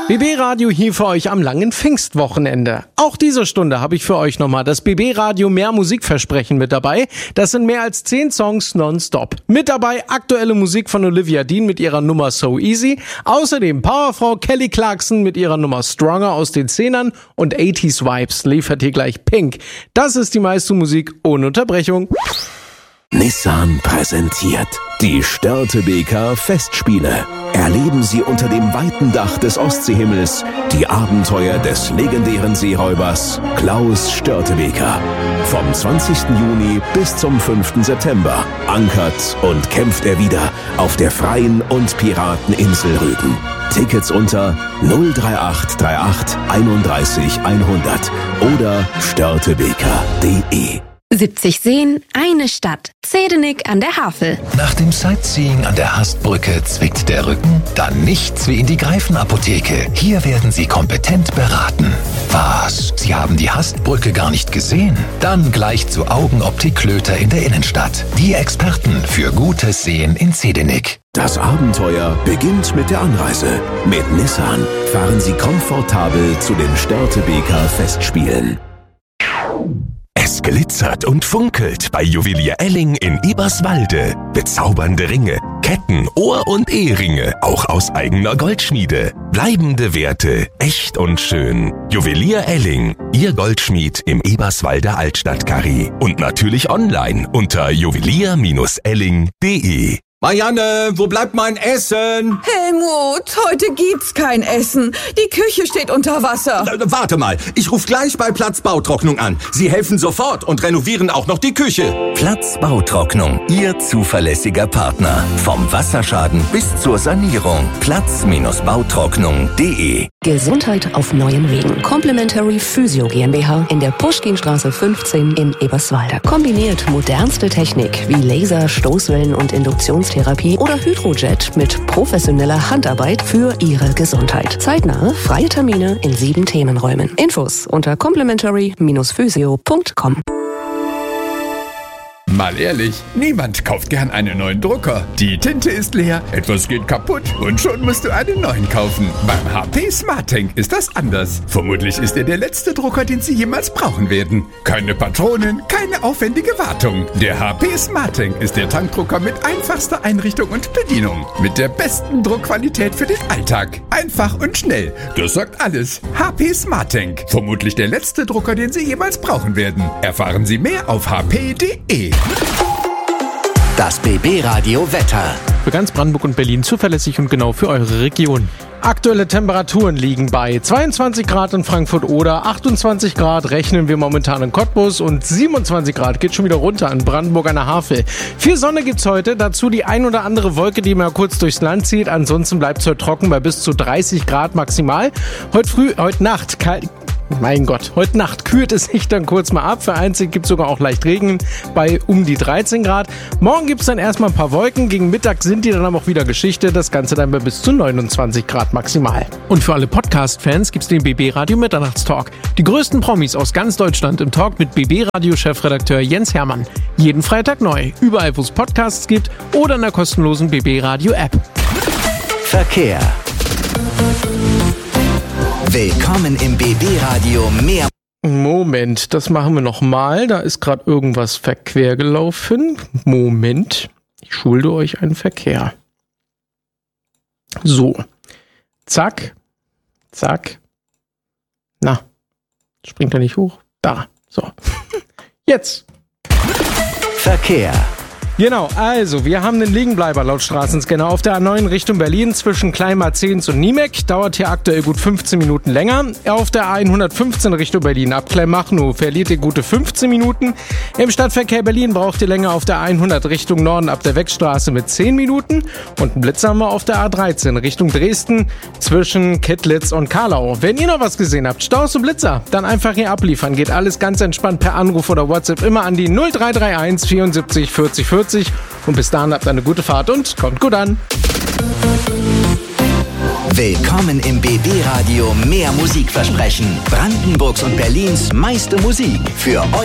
BB Radio hier für euch am langen Pfingstwochenende. Auch diese Stunde habe ich für euch nochmal das BB Radio Mehr Musikversprechen mit dabei. Das sind mehr als 10 Songs nonstop. Mit dabei aktuelle Musik von Olivia Dean mit ihrer Nummer So Easy. Außerdem Powerfrau Kelly Clarkson mit ihrer Nummer Stronger aus den 10ern und 80s Vibes liefert hier gleich Pink. Das ist die meiste Musik ohne Unterbrechung. Nissan präsentiert die Störtebeker Festspiele. Erleben Sie unter dem weiten Dach des Ostseehimmels die Abenteuer des legendären Seeräubers Klaus Störtebeker. Vom 20. Juni bis zum 5. September ankert und kämpft er wieder auf der freien und Pirateninsel Rügen. Tickets unter 03838 31 100 oder störtebeker.de. 70 Seen, eine Stadt. Zehdenick an der Havel. Nach dem Sightseeing an der Hastbrücke zwickt der Rücken? Dann nichts wie in die Greifenapotheke. Hier werden Sie kompetent beraten. Was? Sie haben die Hastbrücke gar nicht gesehen? Dann gleich zu Augenoptik Klöter in der Innenstadt. Die Experten für gutes Sehen in Zehdenick. Das Abenteuer beginnt mit der Anreise. Mit Nissan fahren Sie komfortabel zu den Störtebeker Festspielen. Es glitzert und funkelt bei Juwelier Elling in Eberswalde. Bezaubernde Ringe, Ketten, Ohr- und Eheringe, auch aus eigener Goldschmiede. Bleibende Werte, echt und schön. Juwelier Elling, Ihr Goldschmied im Eberswalder Altstadtkarree. Und natürlich online unter juwelier-elling.de. Marianne, wo bleibt mein Essen? Helmut, heute gibt's kein Essen. Die Küche steht unter Wasser. Warte mal, ich rufe gleich bei Platz Bautrocknung an. Sie helfen sofort und renovieren auch noch die Küche. Platz Bautrocknung, Ihr zuverlässiger Partner. Vom Wasserschaden bis zur Sanierung. Platz-bautrocknung.de. Gesundheit auf neuen Wegen. Complementary Physio GmbH in der Puschkinstraße 15 in Eberswalde. Kombiniert modernste Technik wie Laser, Stoßwellen und Induktionstherapie oder Hydrojet mit professioneller Handarbeit für Ihre Gesundheit. Zeitnahe, freie Termine in 7 Themenräumen. Infos unter complementary-physio.com. Mal ehrlich, niemand kauft gern einen neuen Drucker. Die Tinte ist leer, etwas geht kaputt und schon musst du einen neuen kaufen. Beim HP SmartTank ist das anders. Vermutlich ist er der letzte Drucker, den Sie jemals brauchen werden. Keine Patronen, keine aufwendige Wartung. Der HP SmartTank ist der Tankdrucker mit einfachster Einrichtung und Bedienung. Mit der besten Druckqualität für den Alltag. Einfach und schnell. Das sagt alles. HP SmartTank. Vermutlich der letzte Drucker, den Sie jemals brauchen werden. Erfahren Sie mehr auf hp.de. Das BB Radio Wetter. Für ganz Brandenburg und Berlin zuverlässig und genau für eure Region. Aktuelle Temperaturen liegen bei 22 Grad in Frankfurt oder 28 Grad rechnen wir momentan in Cottbus und 27 Grad geht schon wieder runter in Brandenburg an der Havel. Viel Sonne gibt's heute, dazu die ein oder andere Wolke, die mal kurz durchs Land zieht. Ansonsten bleibt's heute trocken bei bis zu 30 Grad maximal. Heute Nacht heute Nacht kühlt es sich dann kurz mal ab. Vereinzelt gibt es sogar auch leicht Regen bei um die 13 Grad. Morgen gibt es dann erstmal ein paar Wolken. Gegen Mittag sind die dann aber auch wieder Geschichte. Das Ganze dann bei bis zu 29 Grad maximal. Und für alle Podcast-Fans gibt es den BB Radio Mitternachtstalk. Die größten Promis aus ganz Deutschland im Talk mit BB Radio-Chefredakteur Jens Hermann. Jeden Freitag neu. Überall, wo es Podcasts gibt oder in der kostenlosen BB Radio App. Verkehr. Willkommen im BB Radio Mehr. Moment, das machen wir nochmal. Da ist gerade irgendwas verquer gelaufen. Moment, ich schulde euch einen Verkehr. So, zack, zack. Na, springt er nicht hoch? Da, so. Jetzt. Verkehr. Genau, also wir haben den Liegenbleiber laut Straßenscanner auf der A9 Richtung Berlin zwischen Kleinmarzens und Niemek. Dauert hier aktuell gut 15 Minuten länger. Auf der A115 Richtung Berlin ab Kleinmachnow verliert ihr gute 15 Minuten. Im Stadtverkehr Berlin braucht ihr länger auf der A100 Richtung Norden ab der Weckstraße mit 10 Minuten. Und einen Blitz haben wir auf der A13 Richtung Dresden zwischen Kittlitz und Karlau. Wenn ihr noch was gesehen habt, Staus und Blitzer, dann einfach hier abliefern. Geht alles ganz entspannt per Anruf oder WhatsApp immer an die 0331 74 40 40. Und bis dahin habt eine gute Fahrt und kommt gut an. Willkommen im BB Radio Mehr Musikversprechen. Brandenburgs und Berlins meiste Musik für euch.